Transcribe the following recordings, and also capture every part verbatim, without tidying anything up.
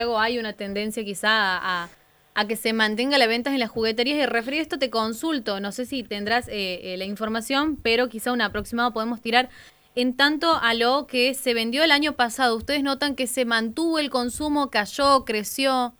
Santiago hay una tendencia quizá a, a que se mantenga la venta en las jugueterías. Y referido a esto te consulto, no sé si tendrás eh, eh, la información, pero quizá un aproximado podemos tirar. En tanto a lo que se vendió el año pasado, ¿ustedes notan que se mantuvo el consumo, cayó, creció?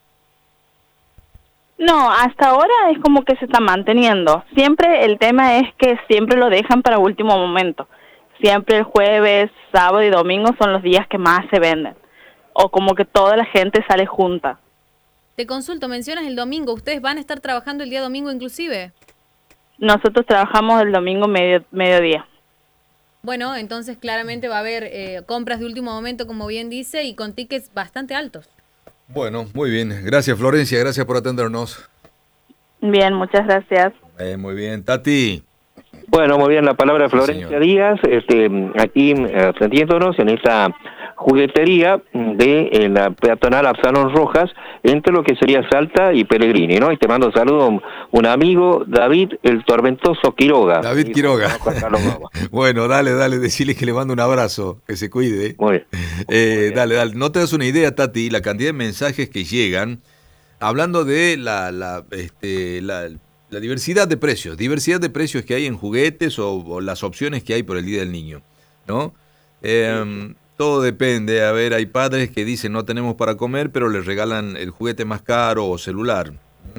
No, hasta ahora es como que se está manteniendo. Siempre el tema es que siempre lo dejan para último momento. Siempre el jueves, sábado y domingo son los días que más se venden. O como que toda la gente sale junta. Te consulto, mencionas el domingo. ¿Ustedes van a estar trabajando el día domingo inclusive? Nosotros trabajamos el domingo medio, mediodía. Bueno, entonces claramente va a haber eh, compras de último momento, como bien dice, y con tickets bastante altos. Bueno, muy bien. Gracias, Florencia. Gracias por atendernos. Bien, muchas gracias. Eh, muy bien. Tati. Bueno, muy bien, la palabra de Florencia Sí, Díaz, este, aquí atendiéndonos en esta juguetería de eh, la peatonal Absalón Rojas, entre lo que sería Salta y Pellegrini, ¿no? Y te mando saludos un, un amigo, David, el tormentoso Quiroga. David Quiroga. Bueno, dale, dale, decirle que le mando un abrazo, que se cuide. Muy bien. Eh, Muy bien. Dale, dale. No te das una idea, Tati, la cantidad de mensajes que llegan hablando de la, la, este, la, la diversidad de precios, diversidad de precios que hay en juguetes o, o las opciones que hay por el Día del Niño, ¿no? Eh, todo depende. A ver, hay padres que dicen no tenemos para comer, pero les regalan el juguete más caro o celular.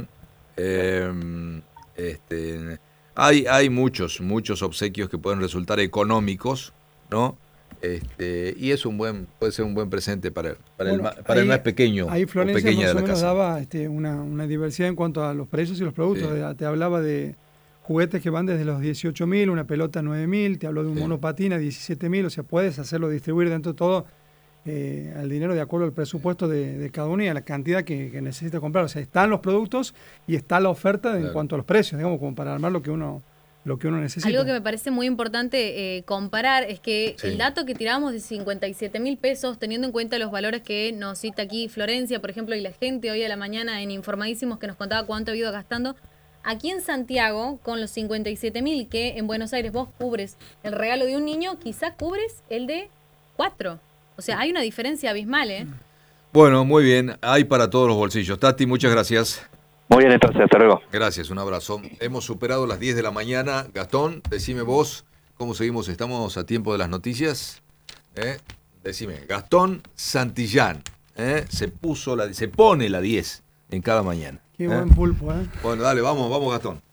Eh, este, hay, hay muchos, muchos obsequios que pueden resultar económicos, ¿no? Este, y es un buen, puede ser un buen presente para, para, bueno, el, para ahí, el más pequeño ahí Florencia o pequeña más de o la menos casa. daba este, una, una diversidad en cuanto a los precios y los productos. Sí. Te hablaba de juguetes que van desde los dieciocho mil, una pelota nueve mil, te habló de un Sí. monopatín a diecisiete mil, o sea, puedes hacerlo distribuir dentro de todo eh, al dinero de acuerdo al presupuesto de, de cada uno y a la cantidad que, que necesita comprar. O sea, están los productos y está la oferta en Claro. cuanto a los precios, digamos, como para armar lo que uno lo que uno necesita. Algo que me parece muy importante eh, comparar es que Sí. el dato que tiramos de cincuenta y siete mil pesos, teniendo en cuenta los valores que nos cita aquí Florencia, por ejemplo, y la gente hoy a la mañana en Informadísimos que nos contaba cuánto ha ido gastando, aquí en Santiago, con los cincuenta y siete mil que en Buenos Aires vos cubres el regalo de un niño, quizás cubres el de cuatro. O sea, hay una diferencia abismal, ¿eh? Bueno, muy bien. Hay para todos los bolsillos. Tati, muchas gracias. Muy bien, entonces, hasta luego. Gracias, un abrazo. Hemos superado las diez de la mañana. Gastón, decime vos, ¿cómo seguimos? ¿Estamos a tiempo de las noticias? ¿Eh? Decime, Gastón Santillán, ¿eh? se puso la, se pone la diez en cada mañana. Qué ¿eh? buen pulpo, ¿eh? Bueno, dale, vamos, vamos, Gastón.